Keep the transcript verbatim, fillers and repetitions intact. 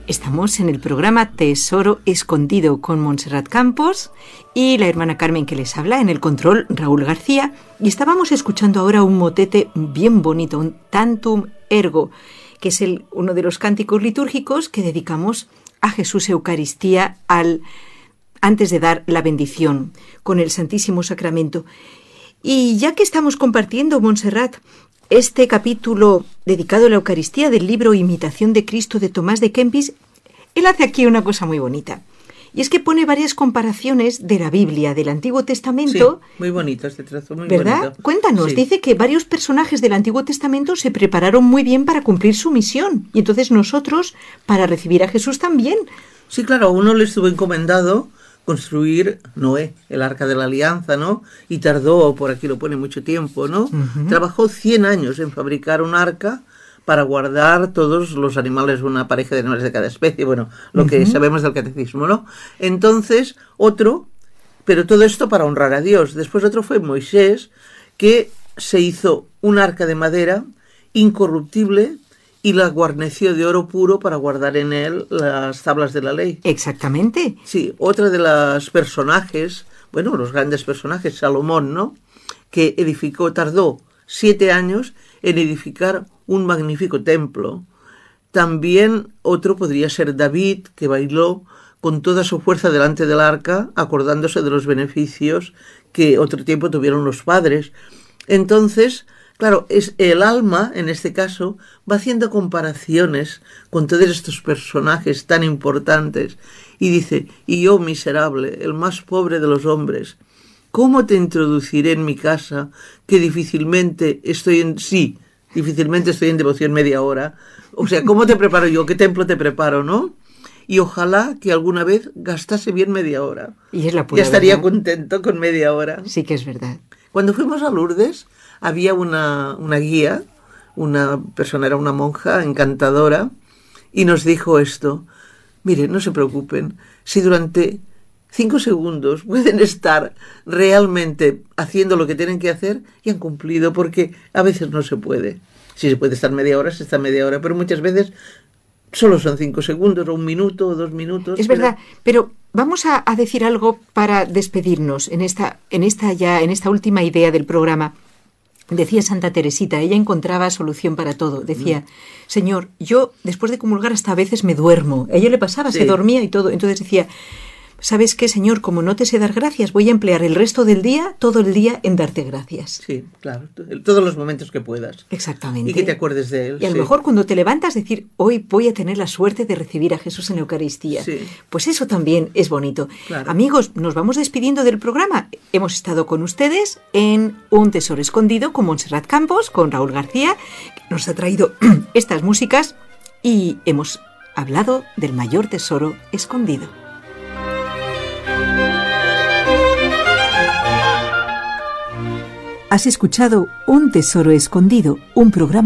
Estamos en el programa Tesoro Escondido con Montserrat Campos y la hermana Carmen que les habla, en el control Raúl García, y estábamos escuchando ahora un motete bien bonito, un Tantum Ergo, que es el, uno de los cánticos litúrgicos que dedicamos a Jesús Eucaristía al, antes de dar la bendición con el Santísimo Sacramento. Y ya que estamos compartiendo, Montserrat, este capítulo dedicado a la Eucaristía del libro Imitación de Cristo de Tomás de Kempis, él hace aquí una cosa muy bonita. Y es que pone varias comparaciones de la Biblia, del Antiguo Testamento. Sí, muy bonito este trazo, muy ¿verdad? bonito. Cuéntanos, sí. Dice que varios personajes del Antiguo Testamento se prepararon muy bien para cumplir su misión. Y entonces nosotros, para recibir a Jesús también. Sí, claro, a uno le estuvo encomendado construir Noé, el Arca de la Alianza, ¿no? Y tardó, por aquí lo pone, mucho tiempo, ¿no? Uh-huh. Trabajó cien años en fabricar un arca para guardar todos los animales, una pareja de animales de cada especie, bueno, lo uh-huh. que sabemos del catecismo, ¿no? Entonces, otro, pero todo esto para honrar a Dios. Después otro fue Moisés, que se hizo un arca de madera incorruptible y la guarneció de oro puro para guardar en él las tablas de la ley. Exactamente. Sí, otra de los personajes, bueno, los grandes personajes, Salomón, ¿no? Que edificó, tardó siete años en edificar un magnífico templo. También otro podría ser David, que bailó con toda su fuerza delante del arca, acordándose de los beneficios que otro tiempo tuvieron los padres. Entonces, claro, es el alma, en este caso, va haciendo comparaciones con todos estos personajes tan importantes y dice, y yo, miserable, el más pobre de los hombres, ¿cómo te introduciré en mi casa que difícilmente estoy en... sí, difícilmente estoy en devoción media hora? O sea, ¿cómo te preparo yo? ¿Qué templo te preparo, no? Y ojalá que alguna vez gastase bien media hora. Y es la pura ya estaría verdad. Contento con media hora. Sí que es verdad. Cuando fuimos a Lourdes, había una, una guía, una persona, era una monja encantadora, y nos dijo esto: mire, no se preocupen, si durante cinco segundos pueden estar realmente haciendo lo que tienen que hacer, y han cumplido, porque a veces no se puede. Si se puede estar media hora, se está media hora, pero muchas veces solo son cinco segundos, o un minuto, o dos minutos. Es pero... verdad, pero vamos a, a decir algo para despedirnos en esta, en esta ya, en esta última idea del programa. Decía Santa Teresita, ella encontraba solución para todo. Decía, Señor, yo después de comulgar hasta a veces me duermo. A ella le pasaba, sí. Se dormía y todo. Entonces decía, ¿sabes qué, Señor? Como no te sé dar gracias, voy a emplear el resto del día, todo el día, en darte gracias. Sí, claro, todos los momentos que puedas. Exactamente. Y que te acuerdes de él. Y a lo sí. mejor cuando te levantas decir, hoy voy a tener la suerte de recibir a Jesús en la Eucaristía. Sí. Pues eso también es bonito. Claro. Amigos, nos vamos despidiendo del programa. Hemos estado con ustedes en Un Tesoro Escondido con Montserrat Campos, con Raúl García, que nos ha traído estas músicas y hemos hablado del mayor tesoro escondido. Has escuchado Un Tesoro Escondido, un programa